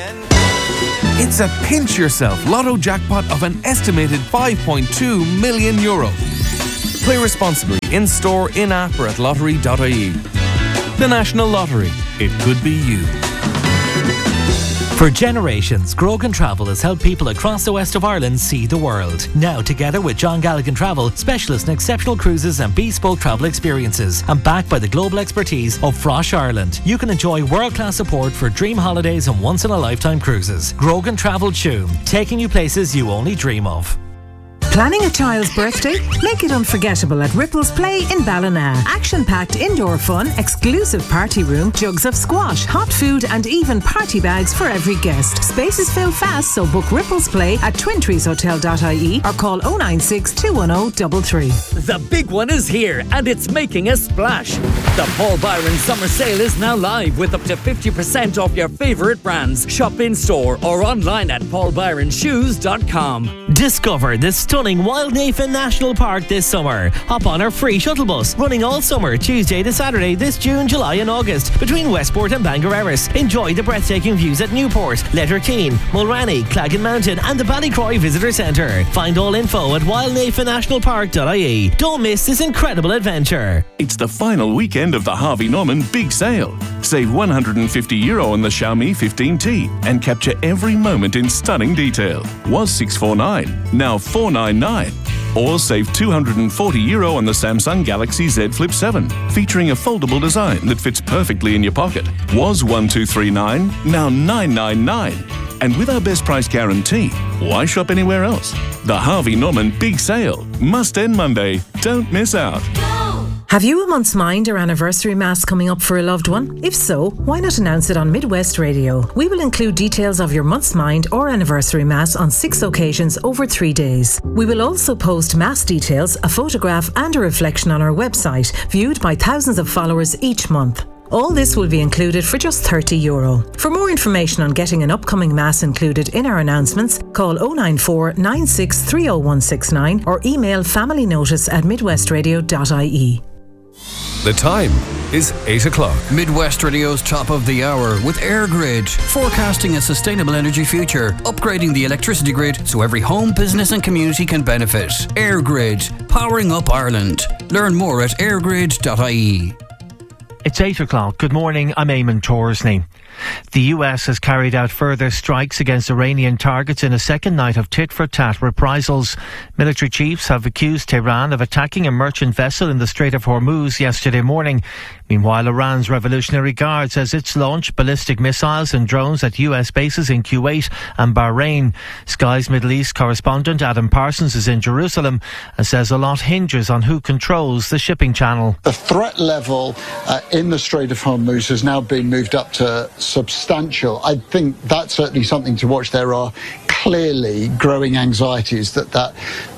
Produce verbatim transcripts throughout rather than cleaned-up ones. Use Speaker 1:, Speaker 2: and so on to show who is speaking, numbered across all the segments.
Speaker 1: It's a pinch yourself lotto jackpot of an estimated five point two million euro. Play responsibly in store, in app or at lottery dot I E. The National Lottery. It could be you.
Speaker 2: For generations, Grogan Travel has helped people across the west of Ireland see the world. Now, together with John Galligan Travel, specialists in exceptional cruises and bespoke travel experiences, and backed by the global expertise of Frosh Ireland, you can enjoy world-class support for dream holidays and once-in-a-lifetime cruises. Grogan Travel Tuam, taking you places you only dream of.
Speaker 3: Planning a child's birthday? Make it unforgettable at Ripples Play in Ballina. Action-packed indoor fun, exclusive party room, jugs of squash, hot food and even party bags for every guest. Spaces fill fast, so book Ripples Play at twin trees hotel dot I E or call oh nine six, two one oh, three three.
Speaker 4: The big one is here and it's making a splash. The Paul Byron Summer Sale is now live with up to fifty percent off your favourite brands. Shop in store or online at paul byron shoes dot com.
Speaker 2: Discover the stunning Wild Nathan National Park this summer. Hop on our free shuttle bus, running all summer, Tuesday to Saturday, this June, July and August, between Westport and Bangor Erris. Enjoy the breathtaking views at Newport, Letterkeene, Mulranny, Claggan Mountain and the Ballycroy Visitor Centre. Find all info at wild nathan national park dot I E. Don't miss this incredible adventure.
Speaker 1: It's the final weekend of the Harvey Norman Big Sale. Save one hundred fifty euro on the Xiaomi fifteen T and capture every moment in stunning detail. Was six forty-nine, now four ninety-nine. Or save two hundred forty euro on the Samsung Galaxy Z Flip seven, featuring a foldable design that fits perfectly in your pocket. Was twelve thirty-nine, now nine ninety-nine. And with our best price guarantee, why shop anywhere else? The Harvey Norman Big Sale. Must end Monday. Don't miss out.
Speaker 3: Have you a month's mind or anniversary mass coming up for a loved one? If so, why not announce it on Midwest Radio? We will include details of your month's mind or anniversary mass on six occasions over three days. We will also post mass details, a photograph and a reflection on our website, viewed by thousands of followers each month. All this will be included for just thirty euro. For more information on getting an upcoming mass included in our announcements, call oh nine four, nine six three oh one six nine or email familynotice at midwest radio dot I E.
Speaker 1: The time is eight o'clock.
Speaker 5: Midwest Radio's top of the hour with AirGrid, forecasting a sustainable energy future, upgrading the electricity grid so every home, business and community can benefit. AirGrid, powering up Ireland. Learn more at airgrid dot I E.
Speaker 2: It's eight o'clock. Good morning, I'm Eamon Torsney. The U S has carried out further strikes against Iranian targets in a second night of tit-for-tat reprisals. Military chiefs have accused Tehran of attacking a merchant vessel in the Strait of Hormuz yesterday morning. Meanwhile, Iran's Revolutionary Guard says it's launched ballistic missiles and drones at U S bases in Kuwait and Bahrain. Sky's Middle East correspondent Adam Parsons is in Jerusalem and says a lot hinges on who controls the shipping channel.
Speaker 6: The threat level uh, in the Strait of Hormuz has now been moved up to substantial. I think that's certainly something to watch. There are clearly growing anxieties that that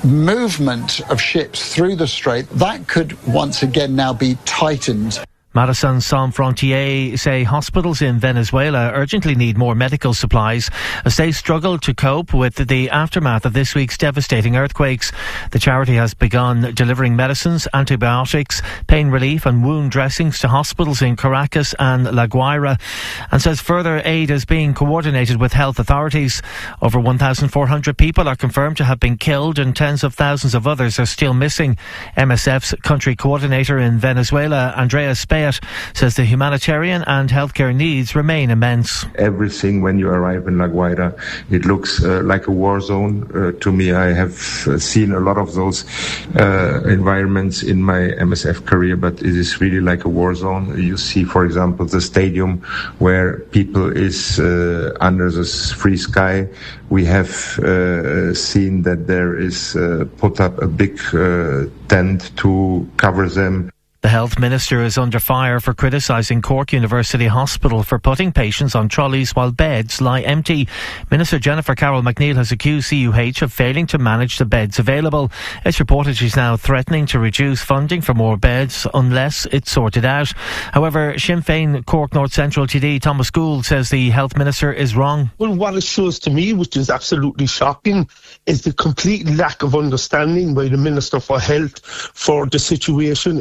Speaker 6: movement of ships through the strait, that could once again now be tightened.
Speaker 2: Médecins Sans Frontières say hospitals in Venezuela urgently need more medical supplies as they struggle to cope with the aftermath of this week's devastating earthquakes. The charity has begun delivering medicines, antibiotics, pain relief and wound dressings to hospitals in Caracas and La Guaira, and says further aid is being coordinated with health authorities. Over one thousand four hundred people are confirmed to have been killed and tens of thousands of others are still missing. M S F's country coordinator in Venezuela, Andrea Spain, says the humanitarian and healthcare needs remain immense.
Speaker 7: Everything when you arrive in La Guaira, it looks uh, like a war zone. Uh, to me, I have uh, seen a lot of those uh, environments in my M S F career, but it is really like a war zone. You see, for example, the stadium where people is uh, under the free sky. We have uh, seen that there is uh, put up a big uh, tent to cover them.
Speaker 2: The health minister is under fire for criticising Cork University Hospital for putting patients on trolleys while beds lie empty. Minister Jennifer Carroll McNeil has accused C U H of failing to manage the beds available. It's reported she's now threatening to reduce funding for more beds unless it's sorted out. However, Sinn Féin Cork North Central T D Thomas Gould says the health minister is wrong.
Speaker 8: Well, what it shows to me, which is absolutely shocking, is the complete lack of understanding by the Minister for Health for the situation in Cork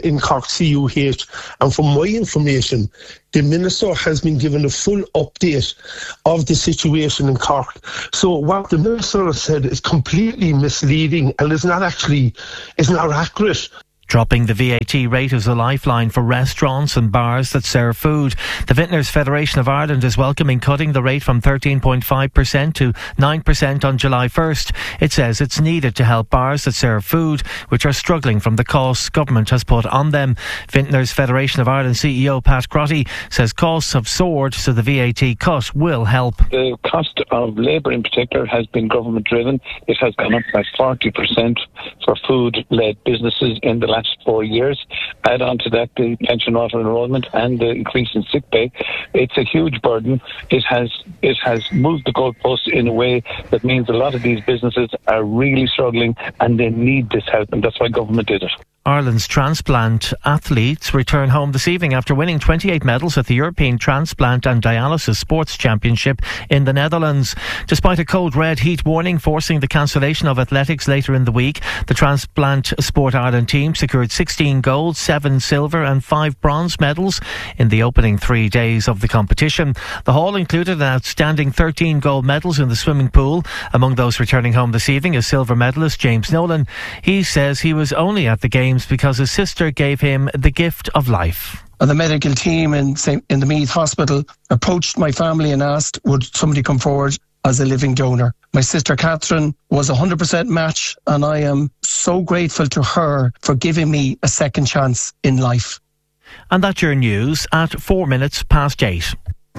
Speaker 8: C U H. And from my information, the Minister has been given a full update of the situation in Cork. So what the Minister has said is completely misleading and is not actually, is not accurate.
Speaker 2: Dropping the V A T rate is a lifeline for restaurants and bars that serve food. The Vintners Federation of Ireland is welcoming cutting the rate from thirteen point five percent to nine percent on July first. It says it's needed to help bars that serve food, which are struggling from the costs government has put on them. Vintners Federation of Ireland C E O Pat Crotty says costs have soared, so the V A T cut will help.
Speaker 9: The cost of labour in particular has been government driven. It has gone up by forty percent for food-led businesses in the last four years. Add on to that the pension auto enrolment and the increase in sick pay. It's a huge burden. It has it has moved the goalposts in a way that means a lot of these businesses are really struggling and they need this help, and that's why government did it.
Speaker 2: Ireland's transplant athletes return home this evening after winning twenty-eight medals at the European Transplant and Dialysis Sports Championship in the Netherlands. Despite a cold red heat warning forcing the cancellation of athletics later in the week, the Transplant Sport Ireland team secured sixteen gold, seven silver and five bronze medals in the opening three days of the competition. The haul included an outstanding thirteen gold medals in the swimming pool. Among those returning home this evening is silver medalist James Nolan. He says he was only at the Games because his sister gave him the gift of life.
Speaker 10: The medical team in, in the Meath Hospital approached my family and asked, would somebody come forward as a living donor? My sister Catherine was a one hundred percent match, and I am so grateful to her for giving me a second chance in life.
Speaker 2: And that's your news at four minutes past eight.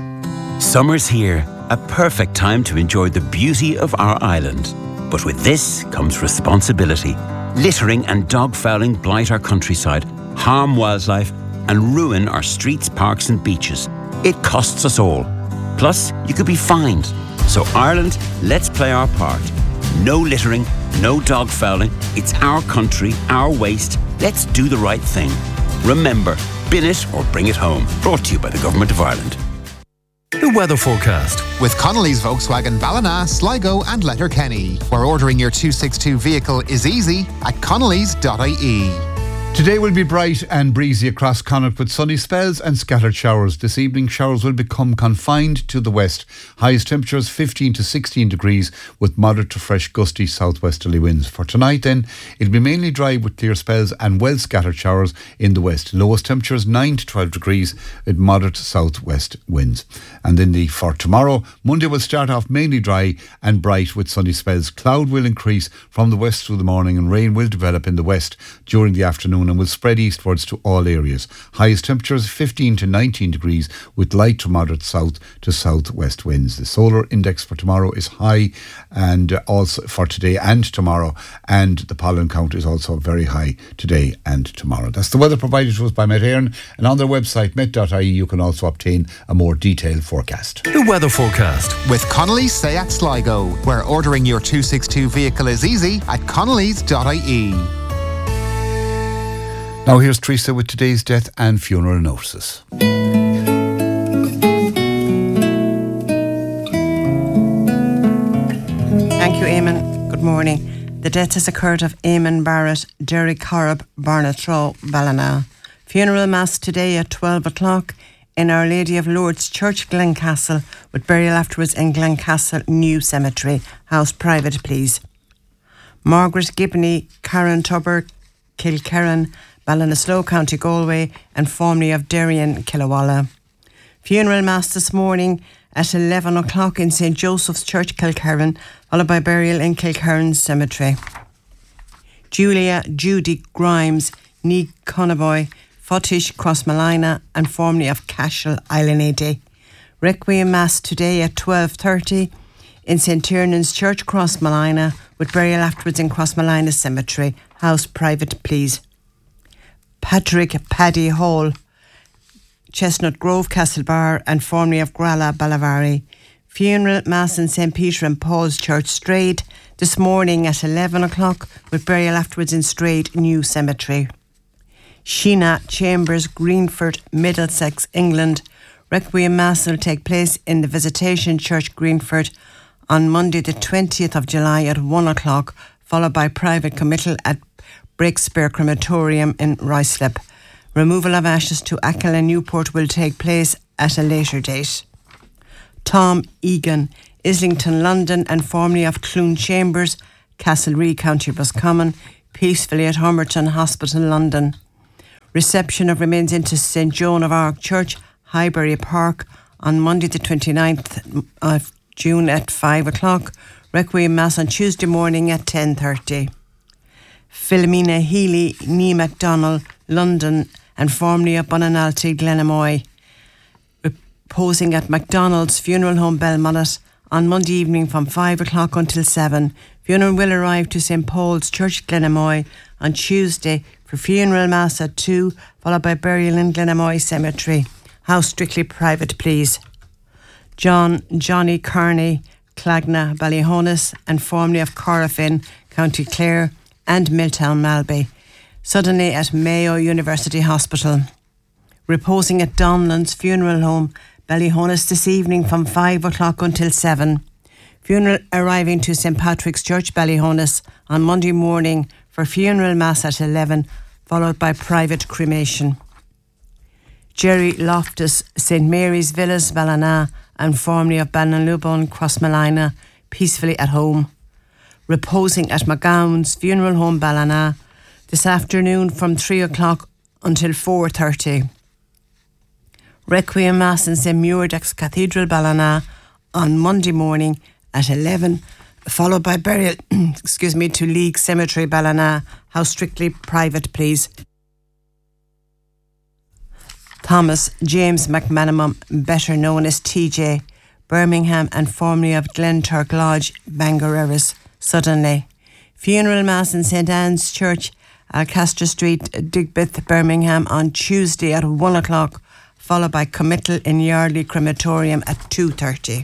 Speaker 11: Summer's here, a perfect time to enjoy the beauty of our island. But with this comes responsibility. Littering and dog fouling blight our countryside, harm wildlife and ruin our streets, parks and beaches. It costs us all. Plus, you could be fined. So Ireland, let's play our part. No littering, no dog fouling. It's our country, our waste. Let's do the right thing. Remember, bin it or bring it home. Brought to you by the Government of Ireland.
Speaker 12: The weather forecast
Speaker 13: with Connolly's Volkswagen Ballina, Sligo and Letterkenny, where ordering your two sixty-two vehicle is easy at connellys dot I E.
Speaker 14: Today will be bright and breezy across Connacht with sunny spells and scattered showers. This evening showers will become confined to the west. Highest temperatures fifteen to sixteen degrees with moderate to fresh gusty southwesterly winds. For tonight then, it'll be mainly dry with clear spells and well scattered showers in the west. Lowest temperatures nine to twelve degrees with moderate southwest winds. And then the for tomorrow, Monday will start off mainly dry and bright with sunny spells. Cloud will increase from the west through the morning and rain will develop in the west during the afternoon and will spread eastwards to all areas. Highest temperatures fifteen to nineteen degrees with light to moderate south to southwest winds. The solar index for tomorrow is high, and also for today and tomorrow, and the pollen count is also very high today and tomorrow. That's the weather provided to us by Met Éireann, and on their website met dot I E you can also obtain a more detailed forecast.
Speaker 12: The weather forecast
Speaker 13: with Connolly's Seat Sligo, where ordering your two sixty-two vehicle is easy at connellys dot I E.
Speaker 14: Now here's Teresa with today's death and funeral notices.
Speaker 15: Thank you, Eamon. Good morning. The death has occurred of Eamon Barrett, Derry Corrib, Barnatrow, Ballina. Funeral mass today at twelve o'clock in Our Lady of Lourdes Church, Glencastle, with burial afterwards in Glencastle New Cemetery. House private, please. Margaret Gibney, Karen Tubber, Kilkerran, Ballinasloe, County Galway, and formerly of Derry and Killawalla. Funeral mass this morning at eleven o'clock in Saint Joseph's Church, Kilkerran, followed by burial in Kilkerran Cemetery. Julia Judy Grimes, Nee Conavoy, Fottish, Crossmalina, and formerly of Cashel, Islanady. Requiem mass today at twelve thirty in Saint Tiernan's Church, Crossmalina, with burial afterwards in Crossmalina Cemetery. House private, please. Patrick Paddy Hall, Chestnut Grove, Castlebar, and formerly of Gralla, Ballavari. Funeral mass in Saint Peter and Paul's Church, Strayed, this morning at eleven o'clock, with burial afterwards in Strayed New Cemetery. Sheena Chambers, Greenford, Middlesex, England. Requiem mass will take place in the Visitation Church, Greenford, on Monday the twentieth of July at one o'clock, followed by private committal at Breakspear Crematorium in Ruislip. Removal of ashes to Achill and Newport will take place at a later date. Tom Egan, Islington, London, and formerly of Clune Chambers, Castlereagh, County Roscommon, peacefully at Homerton Hospital, London. Reception of remains into Saint Joan of Arc Church, Highbury Park, on Monday the twenty-ninth of June at five o'clock. Requiem Mass on Tuesday morning at ten thirty. Philomena Healy, Nee MacDonald, London, and formerly of Bunanalty, Glenamoy, reposing at MacDonald's Funeral Home, Belmullet, on Monday evening from five o'clock until seven. Funeral will arrive to Saint Paul's Church, Glenamoy, on Tuesday for funeral mass at two, followed by burial in Glenamoy Cemetery. House strictly private, please. John Johnny Kearney, Clagna, Ballyhonus, and formerly of Corrafin, County Clare, and Milltown, Malby, suddenly at Mayo University Hospital. Reposing at Donlands Funeral Home, Ballyhonus, this evening from five o'clock until seven. Funeral arriving to Saint Patrick's Church, Ballyhonus, on Monday morning for funeral mass at eleven, followed by private cremation. Jerry Loftus, Saint Mary's Villas, Ballina, and formerly of Ballinlubon, Crossmalina, peacefully at home. Reposing at McGowan's Funeral Home, Ballina, this afternoon from three o'clock until four thirty. Requiem Mass in Saint Muirdex Cathedral, Ballina, on Monday morning at eleven, followed by burial excuse me, to League Cemetery, Ballina. House strictly private, please. Thomas James McManamum, better known as T J, Birmingham, and formerly of Glenturk Lodge, Bangereris, suddenly. Funeral Mass in Saint Anne's Church, Alcastre Street, Digbeth, Birmingham, on Tuesday at one o'clock, followed by committal in Yardley Crematorium at two thirty.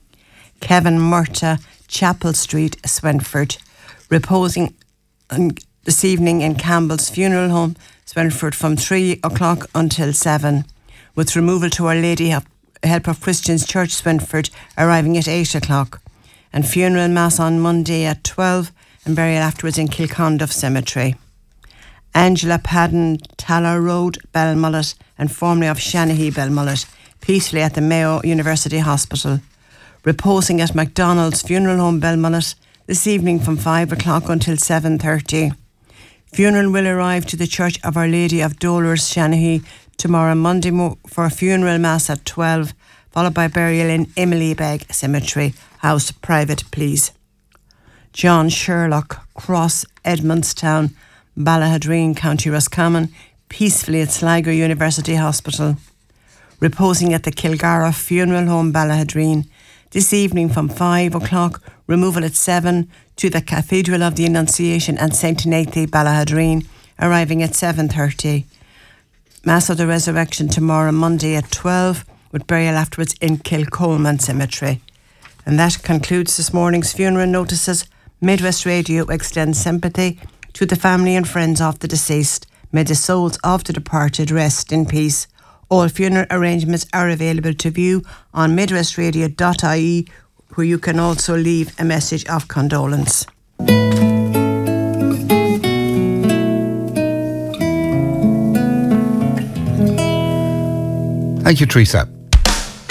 Speaker 15: Kevin Murta, Chapel Street, Swenford, reposing this evening in Campbell's Funeral Home, Swenford, from three o'clock until seven, with removal to Our Lady of Help of Christians Church, Swenford, arriving at eight o'clock, and funeral mass on Monday at twelve, and burial afterwards in Kilconduff Cemetery. Angela Padden, Talla Road, Belmullet, and formerly of Shanahy, Belmullet, peacefully at the Mayo University Hospital. Reposing at MacDonald's Funeral Home, Belmullet, this evening from five o'clock until seven thirty. Funeral will arrive to the Church of Our Lady of Dolors, Shanahy, tomorrow Monday mo- for a funeral mass at twelve, followed by burial in Emilybeck Cemetery. House private, please. John Sherlock, Cross, Edmondstown, Ballahadreen, County Roscommon, peacefully at Sligo University Hospital. Reposing at the Kilgara Funeral Home, Ballahadreen, this evening from five o'clock, removal at seven to the Cathedral of the Annunciation and Saint Nathan, Ballahadreen, arriving at seven thirty. Mass of the Resurrection tomorrow Monday at twelve, with burial afterwards in Kilcolman Cemetery. And that concludes this morning's funeral notices. Midwest Radio extends sympathy to the family and friends of the deceased. May the souls of the departed rest in peace. All funeral arrangements are available to view on midwest radio dot I E, where you can also leave a message of condolence.
Speaker 14: Thank you, Teresa.